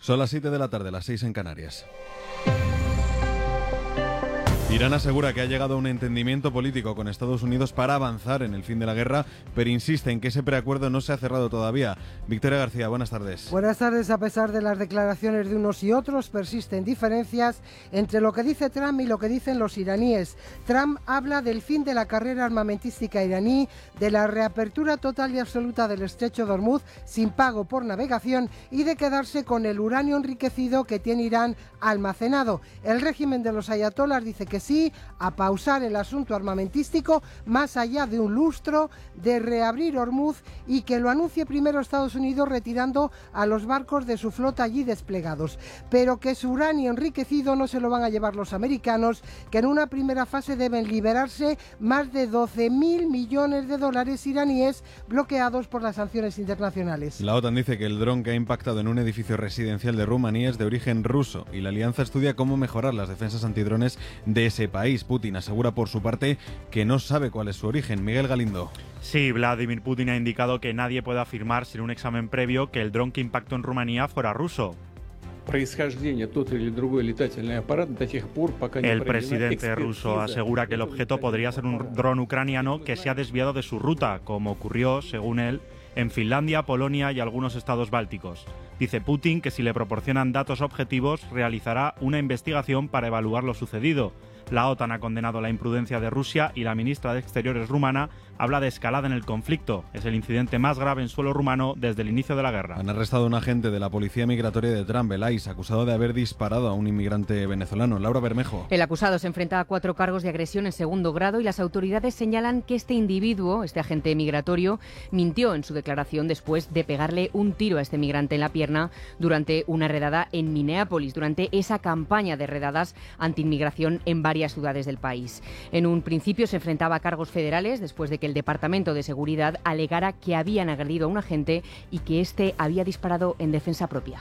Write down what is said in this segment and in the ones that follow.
Son las 7 de la tarde, las 6 en Canarias. Irán asegura que ha llegado a un entendimiento político con Estados Unidos para avanzar en el fin de la guerra, pero insiste en que ese preacuerdo no se ha cerrado todavía. Victoria García, buenas tardes. Buenas tardes. A pesar de las declaraciones de unos y otros, persisten diferencias entre lo que dice Trump y lo que dicen los iraníes. Trump habla del fin de la carrera armamentística iraní, de la reapertura total y absoluta del estrecho de Hormuz sin pago por navegación y de quedarse con el uranio enriquecido que tiene Irán almacenado. El régimen de los ayatolás dice que sí a pausar el asunto armamentístico más allá de un lustro, de reabrir Hormuz y que lo anuncie primero Estados Unidos retirando a los barcos de su flota allí desplegados, pero que su uranio enriquecido no se lo van a llevar los americanos, que en una primera fase deben liberarse más de 12.000 millones de dólares iraníes bloqueados por las sanciones internacionales. La OTAN dice que el dron que ha impactado en un edificio residencial de Rumanía es de origen ruso y la alianza estudia cómo mejorar las defensas antidrones de ese país. Putin asegura por su parte que no sabe cuál es su origen. Miguel Galindo. Sí, Vladimir Putin ha indicado que nadie puede afirmar sin un examen previo que el dron que impactó en Rumanía fuera ruso. El presidente ruso asegura que el objeto podría ser un dron ucraniano que se ha desviado de su ruta, como ocurrió, según él, en Finlandia, Polonia y algunos estados bálticos. Dice Putin que si le proporcionan datos objetivos, realizará una investigación para evaluar lo sucedido. La OTAN ha condenado la imprudencia de Rusia y la ministra de Exteriores rumana habla de escalada en el conflicto. Es el incidente más grave en suelo rumano desde el inicio de la guerra. Han arrestado a un agente de la policía migratoria de Trump, el ICE, acusado de haber disparado a un inmigrante venezolano. Laura Bermejo. El acusado se enfrenta a 4 cargos de agresión en segundo grado y las autoridades señalan que este individuo, este agente migratorio, mintió en su declaración después de pegarle un tiro a este migrante en la pierna durante una redada en Minneapolis, durante esa campaña de redadas anti-inmigración en varias ciudades del país. En un principio se enfrentaba a cargos federales después de que el Departamento de Seguridad alegara que habían agredido a un agente y que éste había disparado en defensa propia.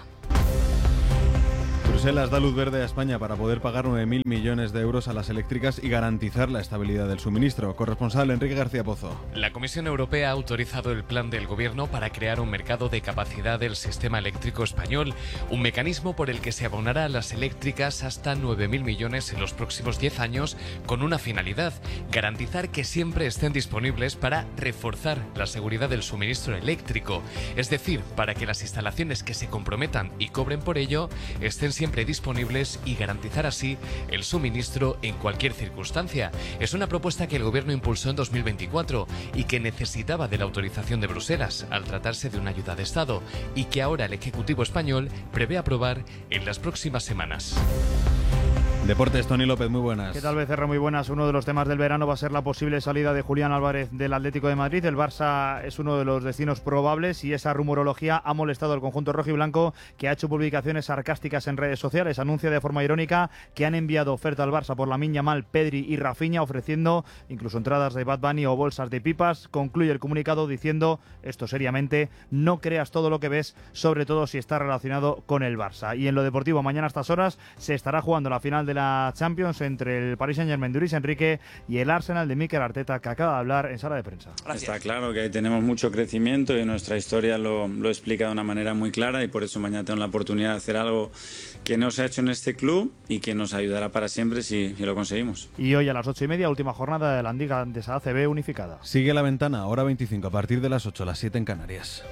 Bruselas da luz verde a España para poder pagar 9.000 millones de euros a las eléctricas y garantizar la estabilidad del suministro. Corresponsal Enrique García Pozo. La Comisión Europea ha autorizado el plan del Gobierno para crear un mercado de capacidad del sistema eléctrico español, un mecanismo por el que se abonará a las eléctricas hasta 9.000 millones en los próximos 10 años, con una finalidad: garantizar que siempre estén disponibles para reforzar la seguridad del suministro eléctrico, es decir, para que las instalaciones que se comprometan y cobren por ello estén siempre disponibles y garantizar así el suministro en cualquier circunstancia. Es una propuesta que el Gobierno impulsó en 2024 y que necesitaba de la autorización de Bruselas al tratarse de una ayuda de Estado y que ahora el Ejecutivo español prevé aprobar en las próximas semanas. Deportes, Toni López, muy buenas. ¿Qué tal, Becerra? Muy buenas. Uno de los temas del verano va a ser la posible salida de Julián Álvarez del Atlético de Madrid. El Barça es uno de los destinos probables y esa rumorología ha molestado al conjunto rojiblanco, que ha hecho publicaciones sarcásticas en redes sociales. Anuncia de forma irónica que han enviado oferta al Barça por Lamine Yamal, Pedri y Rafinha, ofreciendo incluso entradas de Bad Bunny o bolsas de pipas. Concluye el comunicado diciendo, esto seriamente: no creas todo lo que ves, sobre todo si está relacionado con el Barça. Y en lo deportivo, mañana a estas horas se estará jugando la final de la Champions entre el Paris Saint-Germain de Luis Enrique y el Arsenal de Mikel Arteta, que acaba de hablar en sala de prensa. Gracias. Está claro que tenemos mucho crecimiento y nuestra historia lo explica de una manera muy clara, y por eso mañana tengo la oportunidad de hacer algo que no se ha hecho en este club y que nos ayudará para siempre si lo conseguimos. Y hoy a las 8:30, última jornada de la Liga Andesa ACB unificada. Sigue la ventana, hora 25, a partir de las 8, las 7 en Canarias.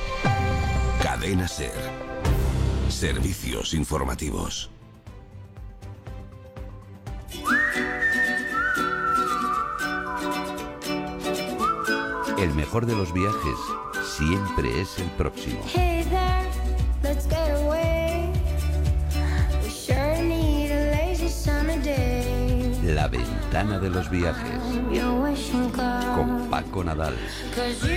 Cadena SER. Servicios informativos. El mejor de los viajes siempre es el próximo. Hey there, let's get away. We sure need a lazy summer day. La ventana de los viajes. Your wishing cloud. Con Paco Nadal.